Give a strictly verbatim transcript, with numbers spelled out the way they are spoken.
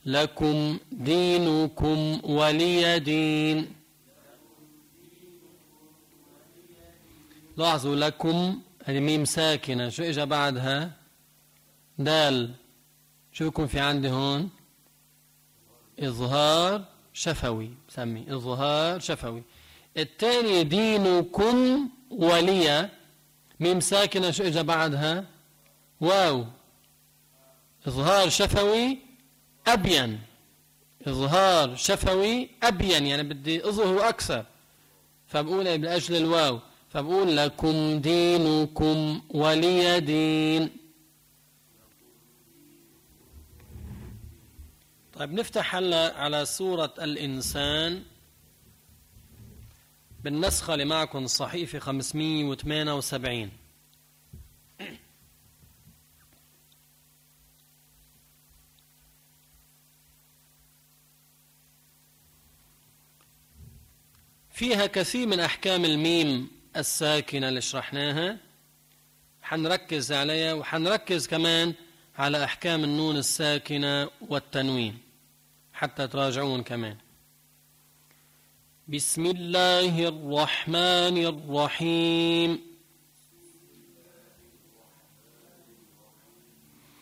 لكم دينكم ولي دين. لاحظوا لكم هذه ميم ساكنة، شو إجا بعدها؟ دال. شو بكون في عندي هون؟ إظهار شفوي، بسمي إظهار شفوي. الثاني دينكم ولي، ميم ساكنة، شو إجا بعدها؟ واو. إظهار شفوي أبين، إظهار شفوي أبين، يعني بدي أظهر أكثر، فبقول بأجل الواو، فبقول لكم دينكم ولي دين. طيب نفتح هلا على سورة الإنسان بالنسخة اللي معكم الصحيفة خمسمية وثمانية وسبعين. فيها كثير من أحكام الميم الساكنة اللي شرحناها، حنركز عليها، وحنركز كمان على أحكام النون الساكنة والتنوين حتى تراجعون كمان. بسم الله الرحمن الرحيم.